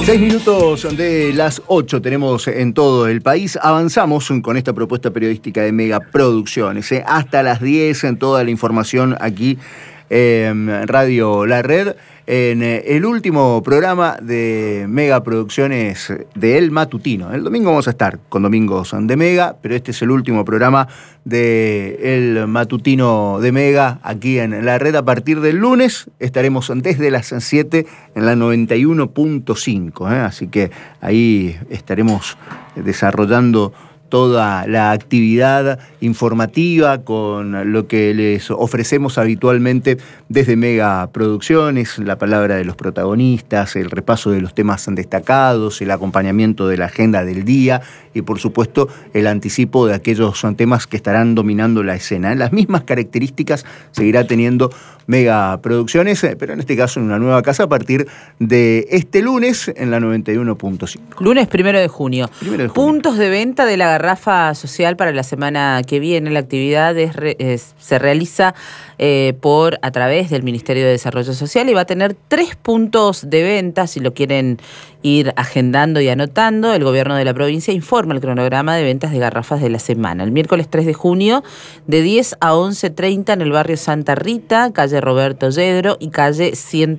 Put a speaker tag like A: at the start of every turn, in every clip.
A: 6 minutos de las 8 tenemos en todo el país. Avanzamos con esta propuesta periodística de Mega Producciones. Hasta las 10 en toda la información aquí en Radio La Red. En el último programa de Mega Producciones de El Matutino. El domingo vamos a estar con Domingos de Mega, pero este es el último programa de El Matutino de Mega aquí en La Red. A partir del lunes estaremos desde las 7 en la 91.5, así que ahí estaremos desarrollando toda la actividad informativa con lo que les ofrecemos habitualmente desde Mega Producciones, la palabra de los protagonistas, el repaso de los temas destacados, el acompañamiento de la agenda del día y, por supuesto, el anticipo de aquellos temas que estarán dominando la escena. Las mismas características seguirá teniendo Mega Producciones, pero en este caso en una nueva casa a partir de este lunes en la 91.5.
B: Lunes 1 de junio. Puntos de venta de la garrafa social para la semana que viene. La actividad se realiza a través del Ministerio de Desarrollo Social y va a tener 3 puntos de venta. Si lo quieren ir agendando y anotando, el gobierno de la provincia informa el cronograma de ventas de garrafas de la semana. El miércoles 3 de junio, de 10 a 11:30 en el barrio Santa Rita, calle Roberto Yedro y calle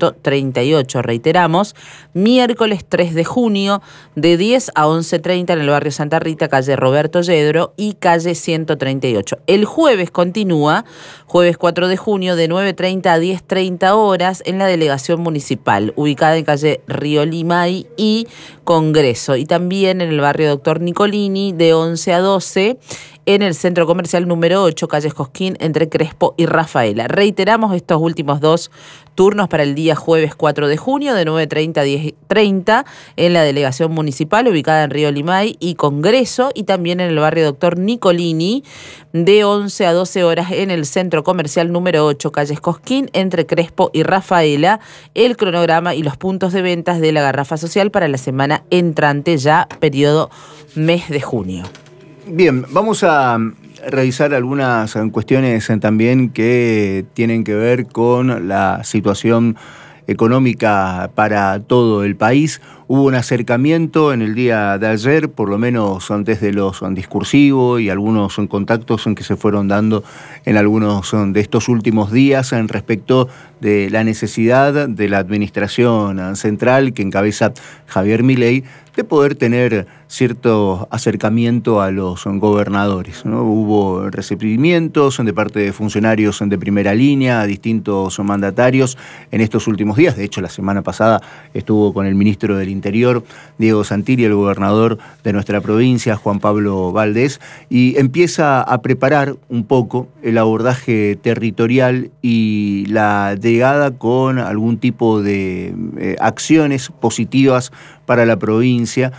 B: 138. Reiteramos, miércoles 3 de junio, de 10 a 11:30 en el barrio Santa Rita, calle Roberto Yedro y calle 138. El jueves continúa, jueves 4 de junio, de 9:30 a 10:30 horas en la delegación municipal, ubicada en calle Río Limay y Congreso, y también en el barrio Doctor Nicolini, de 11 a 12 en el centro comercial número 8, calle Cosquín, entre Crespo y Rafaela. Reiteramos estos últimos 2 turnos para el día jueves 4 de junio, de 9:30 a 10:30 en la delegación municipal, ubicada en Río Limay y Congreso, y también en el barrio Doctor Nicolini, de 11 a 12 horas en el centro comercial número 8, calle Cosquín, entre Crespo y Rafaela. El cronograma y los puntos de ventas de la garrafa social para la semana entrante, ya periodo mes de junio.
A: Bien, vamos a revisar algunas cuestiones también que tienen que ver con la situación económica para todo el país. Hubo un acercamiento en el día de ayer, por lo menos desde los discursivos y algunos contactos que se fueron dando en algunos de estos últimos días en respecto de la necesidad de la administración central que encabeza Javier Milei de poder tener cierto acercamiento a los gobernadores, ¿no? Hubo recibimientos de parte de funcionarios de primera línea a distintos mandatarios en estos últimos días. De hecho, la semana pasada estuvo con el ministro del Interior, Diego Santilli, el gobernador de nuestra provincia, Juan Pablo Valdés, y empieza a preparar un poco el abordaje territorial y la llegada con algún tipo de acciones positivas para la provincia.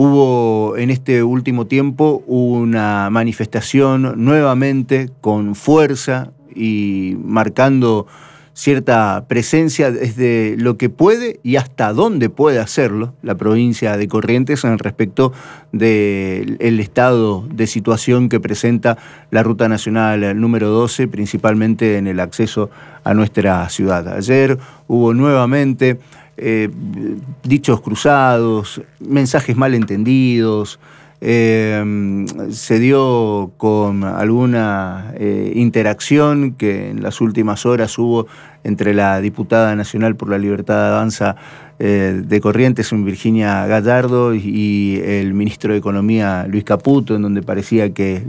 A: Hubo en este último tiempo una manifestación nuevamente con fuerza y marcando cierta presencia desde lo que puede y hasta dónde puede hacerlo la provincia de Corrientes en respecto del estado de situación que presenta la Ruta Nacional número 12, principalmente en el acceso a nuestra ciudad. Ayer hubo nuevamente dichos cruzados, mensajes malentendidos, se dio con alguna interacción que en las últimas horas hubo entre la diputada nacional por la Libertad de Avanza de Corrientes, Virginia Gallardo, y el ministro de Economía, Luis Caputo, en donde parecía que